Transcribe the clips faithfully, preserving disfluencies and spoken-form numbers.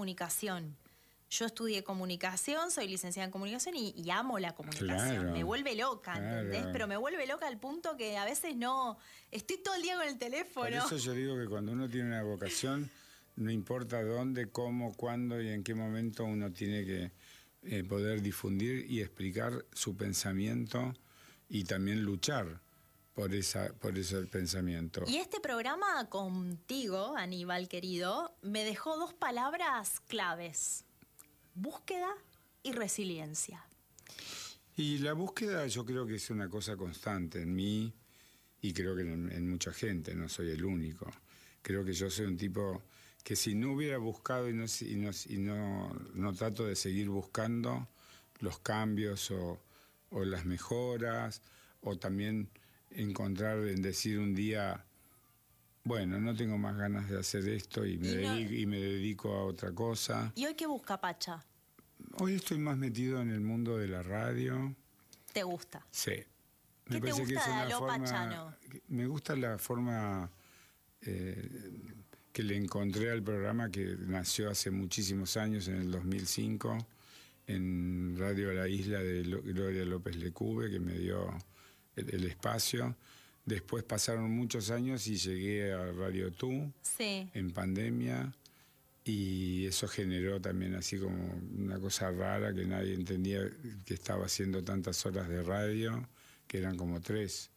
comunicación. Yo estudié comunicación, soy licenciada en comunicación y, y amo la comunicación. Claro, me vuelve loca, claro. ¿entendés? Pero me vuelve loca al punto que a veces no... Estoy todo el día con el teléfono. Por eso yo digo que cuando uno tiene una vocación, no importa dónde, cómo, cuándo y en qué momento uno tiene que eh, poder difundir y explicar su pensamiento y también luchar por esa por ese pensamiento. Y este programa contigo, Aníbal querido, me dejó dos palabras claves: búsqueda y resiliencia. Y la búsqueda yo creo que es una cosa constante en mí y creo que en, en mucha gente, no soy el único. Creo que yo soy un tipo que si no hubiera buscado y no, y no, y no, no trato de seguir buscando los cambios o, o las mejoras, o también encontrar en decir un día, bueno, no tengo más ganas de hacer esto y me, y no, dedico, y me dedico a otra cosa. ¿Y hoy qué busca Pacha? Hoy estoy más metido en el mundo de la radio. ¿Te gusta? Sí. Me ¿Qué te gusta que es de Aló Pachano? Me gusta la forma eh, que le encontré al programa, que nació hace muchísimos años, en el dos mil cinco, en Radio La Isla de Gloria López Lecube, que me dio el, el espacio. Después pasaron muchos años y llegué a Radio Tú, sí, en pandemia, y eso generó también así como una cosa rara, que nadie entendía que estaba haciendo tantas horas de radio, que eran como tres,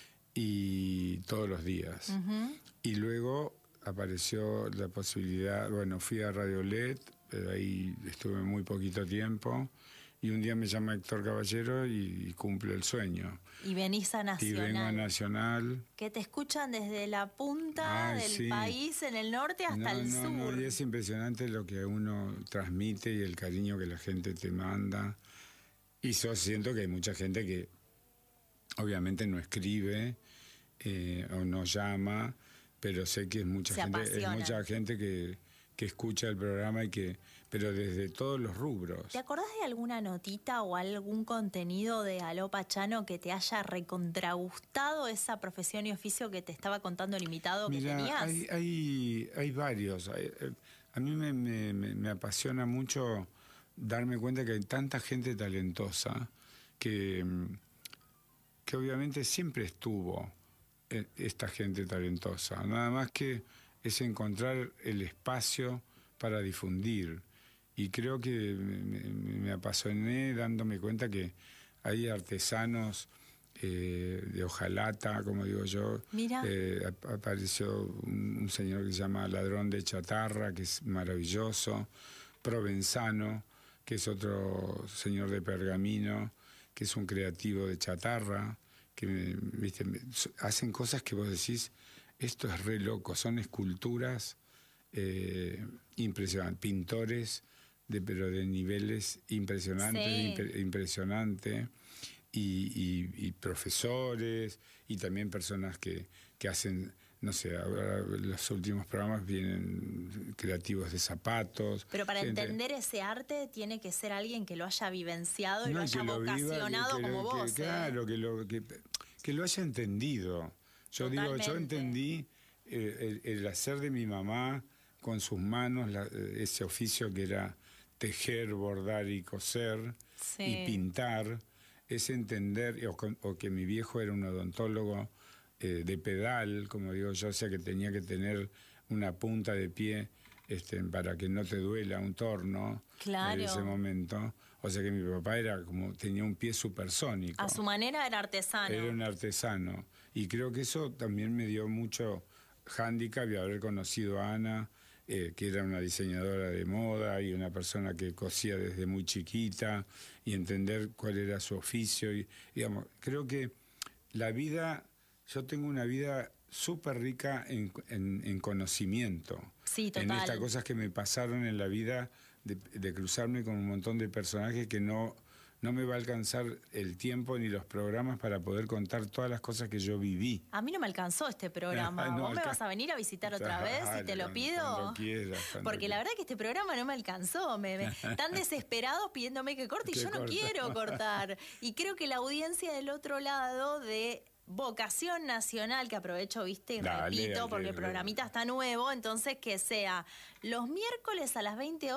y todos los días. Uh-huh. Y luego apareció la posibilidad, bueno, fui a Radio L E D, pero ahí estuve muy poquito tiempo, y un día me llama Héctor Caballero y, y cumplo el sueño. Y venís a Nacional. Y vengo a Nacional. Que te escuchan desde la punta Ay, del sí. país, en el norte hasta no, el no, sur. No, y es impresionante lo que uno transmite y el cariño que la gente te manda. Y yo siento que hay mucha gente que obviamente no escribe eh, o no llama, pero sé que es mucha Se gente, apasiona. es mucha gente que... que escucha el programa, y que pero desde todos los rubros. ¿Te acordás de alguna notita o algún contenido de Aló Pachano que te haya recontragustado esa profesión y oficio que te estaba contando el invitado Mirá, que tenías? Hay, hay, hay varios. Hay, a mí me, me, me apasiona mucho darme cuenta que hay tanta gente talentosa que, que obviamente siempre estuvo esta gente talentosa. Nada más que es encontrar el espacio para difundir. Y creo que me, me apasioné dándome cuenta que hay artesanos eh, de hojalata, como digo yo. Mira. Eh, apareció un, un señor que se llama Ladrón de Chatarra, que es maravilloso. Provenzano, que es otro señor de Pergamino, que es un creativo de chatarra, que viste, hacen cosas que vos decís, esto es re loco, son esculturas eh, impresionantes, pintores, de, pero de niveles impresionantes, sí. impre, impresionante, y, y, y profesores, y también personas que, que hacen, no sé, ahora los últimos programas vienen creativos de zapatos. Pero para gente, entender ese arte tiene que ser alguien que lo haya vivenciado y no, lo haya lo vocacionado viva, que, como que, vos. Que, ¿eh? Claro, que lo, que, que lo haya entendido. Yo Totalmente. digo, yo entendí eh, el, el hacer de mi mamá con sus manos, la, ese oficio que era tejer, bordar y coser, sí. y pintar, es entender, o, o que mi viejo era un odontólogo eh, de pedal, como digo yo, o sea que tenía que tener una punta de pie este, para que no te duela un torno, claro. en ese momento. O sea que mi papá era como, tenía un pie supersónico. A su manera era artesano. Era un artesano. Y creo que eso también me dio mucho hándicap, y haber conocido a Ana, eh, que era una diseñadora de moda y una persona que cosía desde muy chiquita, y entender cuál era su oficio. Y, digamos, creo que la vida, yo tengo una vida súper rica en, en, en conocimiento. Sí, total. En estas cosas que me pasaron en la vida, de, de cruzarme con un montón de personajes que no... no me va a alcanzar el tiempo ni los programas para poder contar todas las cosas que yo viví. A mí no me alcanzó este programa. no, ¿Vos me vas a venir a visitar otra dale, vez si te lo cuando, pido? Cuando quieras, cuando Porque quieras. la verdad que este programa no me alcanzó. Me, me, tan desesperados pidiéndome que corte y yo no corta? quiero cortar. Y creo que la audiencia del otro lado de Vocación Nacional, que aprovecho, viste, y dale, repito, dale, porque el programita está nuevo, entonces que sea los miércoles a las veinte horas.